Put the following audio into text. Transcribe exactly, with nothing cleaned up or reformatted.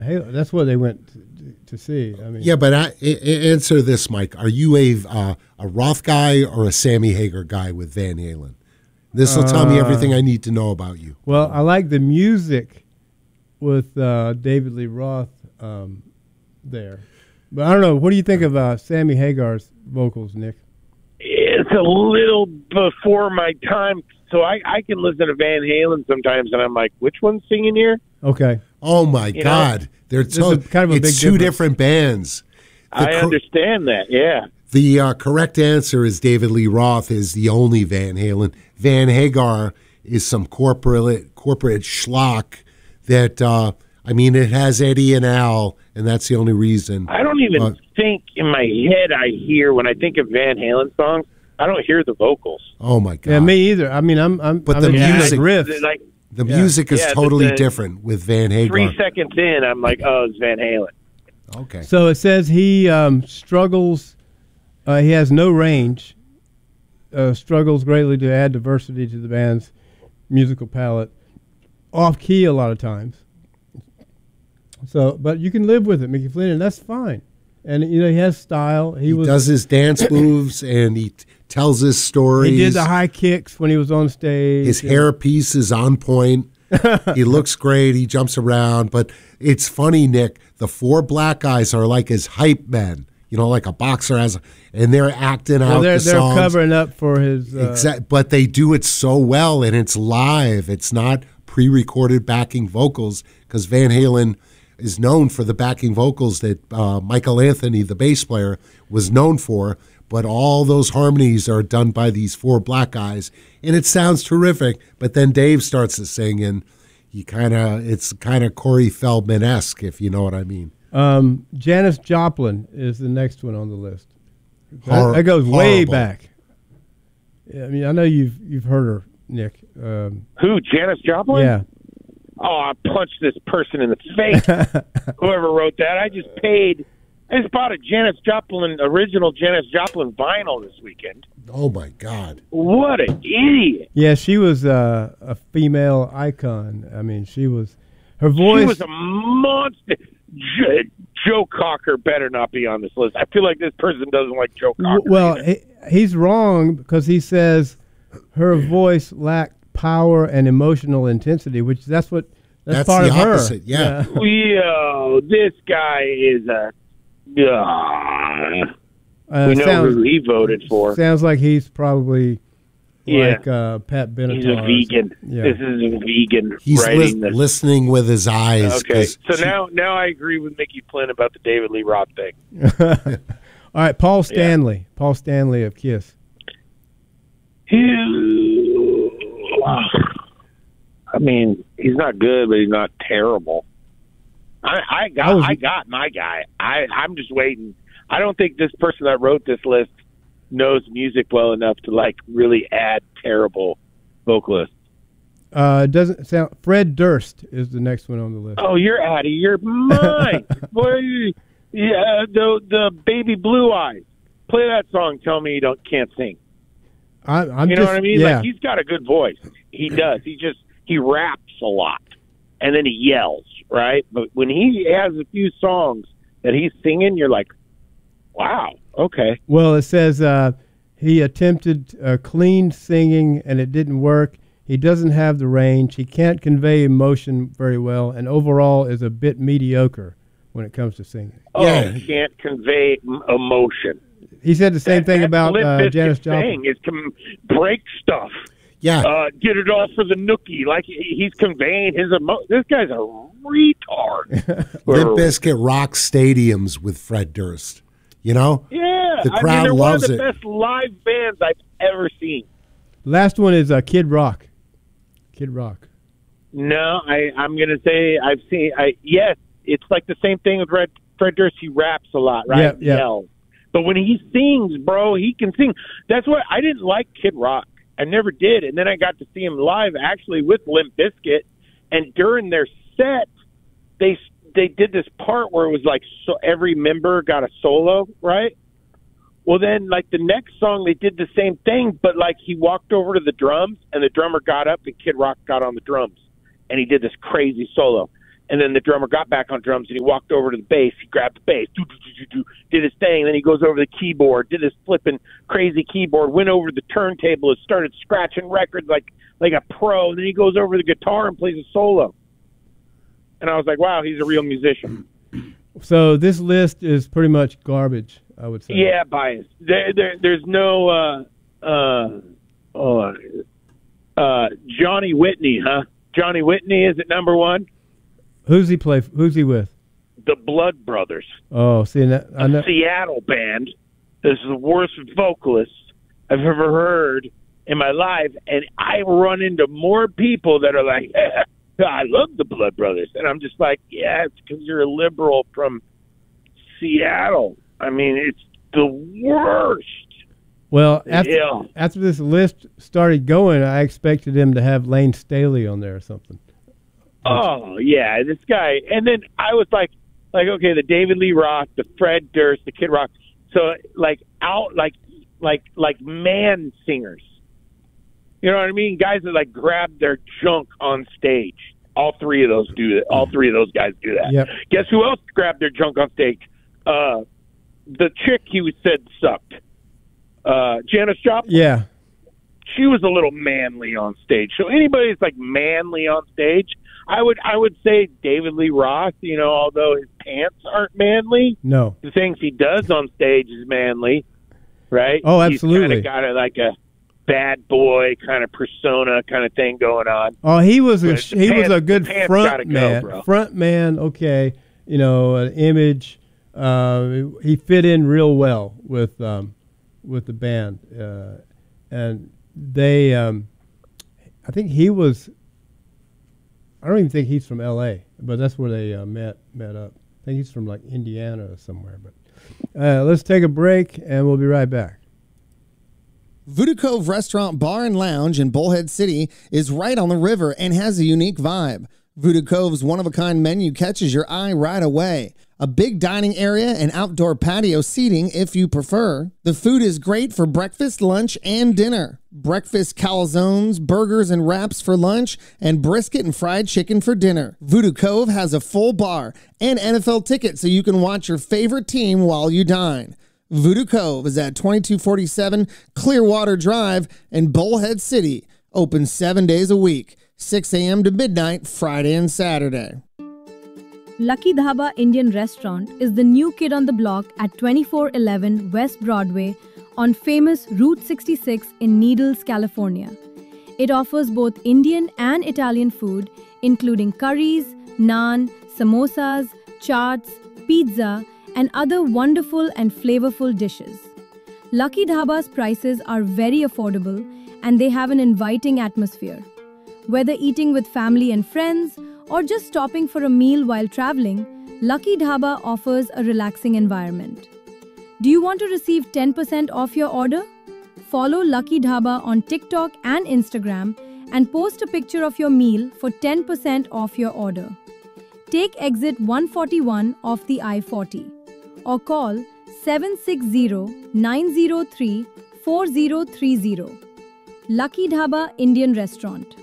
Hey, that's what they went to, to see. I mean, Yeah, but I, I, answer this, Mike. Are you a uh, a Roth guy or a Sammy Hagar guy with Van Halen? This will tell me everything I need to know about you. Well, I like the music with uh, David Lee Roth um, there. But I don't know. What do you think of uh, Sammy Hagar's vocals, Nick? It's a little before my time, so I, I can listen to Van Halen sometimes, and I'm like, which one's singing here? Okay. Oh, my You God. know? They're This so, is kind of a it's big two difference. different bands. The I cor- understand that, yeah. The uh, correct answer is David Lee Roth is the only Van Halen. Van Hagar is some corporate corporate schlock that, uh, I mean, it has Eddie and Al, and that's the only reason. I don't even But- think in my head I hear, when I think of Van Halen songs, I don't hear the vocals. Oh, my God. Yeah, me either. I mean, I'm. I'm But I'm the into music- riffs. Like The Yeah. music is Yeah, the- totally the- different with Van Hagar. three seconds in, I'm like, oh, it's Van Halen. Okay. So it says he um, struggles. Uh, he has no range. Uh, struggles greatly to add diversity to the band's musical palette. Off key a lot of times. So, but you can live with it, Mickey Flynn, and that's fine. And you know he has style. He, He was. does his dance moves and he t- tells his stories. He did the high kicks when he was on stage. His and- hairpiece is on point. He looks great. He jumps around. But it's funny, Nick. The four black guys are like his hype men. You know, like a boxer has, and they're acting Well, out they're the they're songs. covering up for his. Uh, Exact, but they do it so well, and it's live. It's not pre-recorded backing vocals because Van Halen is known for the backing vocals that uh, Michael Anthony, the bass player, was known for. But all those harmonies are done by these four black guys, and it sounds terrific. But then Dave starts to sing, and you kind of it's kind of Corey Feldman-esque, if you know what I mean. Um, Janis Joplin is the next one on the list. That, Hor- that goes way horrible. back. Yeah, I mean, I know you've you've heard her, Nick. Um, Who, Janis Joplin? yeah. Oh, I punched this person in the face. Whoever wrote that. I just paid. I just bought a Janis Joplin, original Janis Joplin vinyl this weekend. Oh my God! What an idiot. Yeah, she was uh, a female icon. I mean, she was her voice. She was a monster. J- Joe Cocker better not be on this list. I feel like this person doesn't like Joe Cocker. w- well, either. he, he's wrong because he says her voice lacked power and emotional intensity, which that's what that's, That's part the of her. opposite, yeah. Yo, this guy is a. Uh, Uh, we know sounds, who he voted for. sounds like he's probably Yeah. like uh, Pat Benatar. He's a or vegan. something. Yeah. This is a vegan He's writing lis- this. listening with his eyes. Okay, 'cause so she- now now I agree with Mickey Flynn about the David Lee Roth thing. All right, Paul Stanley. Paul Stanley of Kiss. I mean, he's not good, but he's not terrible. I, I got I was- I got my guy. I I'm just waiting. I don't think this person that wrote this list knows music well enough to like really add terrible vocalists. Uh, doesn't sound. Fred Durst is the next one on the list. Oh, you're out of your mind. Boy, yeah, the the baby blue eyes. Play that song. Tell me you don't can't sing. I, I'm You know just, what I mean? Yeah. Like he's got a good voice. He does. He just he raps a lot, and then he yells, right? But when he has a few songs that he's singing, you're like, wow, okay. Well, it says uh, he attempted uh, clean singing and it didn't work. He doesn't have the range. He can't convey emotion very well, and overall is a bit mediocre when it comes to singing. Oh, Yeah. he can't convey m- emotion. He said the same That- thing that about Limp uh, Bizkit Janis Joplin. thing is to break stuff. yeah, Uh, get it all for the nookie. Like he- he's conveying his emotion. This guy's a retard. Limp Bizkit rocks stadiums with Fred Durst. You know, Yeah, The I crowd mean, they're loves one of the it. best live bands I've ever seen. Last one is uh, Kid Rock. Kid Rock. No, I, I'm going to say I've seen. I yes, it's like the same thing with Fred, Fred Durst. He raps a lot, right? Yeah, yeah. He yells. But when he sings, bro, he can sing. That's why I didn't like Kid Rock. I never did, and then I got to see him live actually with Limp Bizkit. And during their set, they they did this part where it was like so every member got a solo, right? Well, then, like, the next song, they did the same thing, but, like, he walked over to the drums, and the drummer got up, and Kid Rock got on the drums, and he did this crazy solo. And then the drummer got back on drums and he walked over to the bass. He grabbed the bass, doo, doo, doo, doo, doo, did his thing. And then he goes over to the keyboard, did his flipping crazy keyboard, went over to the turntable and started scratching records like like a pro. And then he goes over to the guitar and plays a solo. And I was like, wow, he's a real musician. So this list is pretty much garbage, I would say. Yeah, biased. There, there, there's no uh, uh, uh, uh, Johnny Whitney, huh? Johnny Whitney is at number one. Who's he play? Who's he with? The Blood Brothers. Oh, see that I know. A Seattle band. This is the worst vocalist I've ever heard in my life, and I run into more people that are like, eh, I love the Blood Brothers, and I'm just like, yeah, it's because you're a liberal from Seattle. I mean, it's the worst. Well, after, yeah. after this list started going, I expected him to have Lane Staley on there or something. Oh yeah, this guy. And then I was like, like okay, the David Lee Roth, the Fred Durst, the Kid Rock. So like out, like like like man singers. You know what I mean? Guys that like grab their junk on stage. All three of those do that. All three of those guys do that. Yep. Guess who else grabbed their junk on stage? Uh, the chick he said sucked. Uh, Janis Joplin. Yeah. She was a little manly on stage. So anybody that's like manly on stage, I would I would say David Lee Roth, you know, although his pants aren't manly, No. the things he does on stage is manly, right? Oh, absolutely. He's kind of got a, like a bad boy kind of persona kind of thing going on. Oh, he was a But he the was pants- a good the pants front gotta go, man. bro. Front man, okay. You know, an image. Uh, he fit in real well with um, with the band, uh, and they. Um, I think he was. I don't even think he's from L A, but that's where they uh, met met up. I think he's from like Indiana or somewhere. But uh, let's take a break, and we'll be right back. Voodoo Cove Restaurant, Bar, and Lounge in Bullhead City is right on the river and has a unique vibe. Voodoo Cove's one-of-a-kind menu catches your eye right away. A big dining area and outdoor patio seating if you prefer. The food is great for breakfast, lunch, and dinner. Breakfast calzones, burgers, and wraps for lunch, and brisket and fried chicken for dinner. Voodoo Cove has a full bar and N F L tickets so you can watch your favorite team while you dine. Voodoo Cove is at twenty-two forty-seven Clearwater Drive in Bullhead City. Open seven days a week, six a.m. to midnight, Friday and Saturday. Lucky Dhaba Indian Restaurant is the new kid on the block at twenty-four eleven West Broadway on famous Route sixty-six in Needles, California. It offers both Indian and Italian food, including curries, naan, samosas, chaats, pizza, and other wonderful and flavorful dishes. Lucky Dhaba's prices are very affordable and they have an inviting atmosphere. Whether eating with family and friends or just stopping for a meal while traveling, Lucky Dhaba offers a relaxing environment. Do you want to receive ten percent off your order? Follow Lucky Dhaba on TikTok and Instagram and post a picture of your meal for ten percent off your order. Take exit one forty-one off the I forty or call seven six zero, nine zero three, four zero three zero. Lucky Dhaba Indian Restaurant.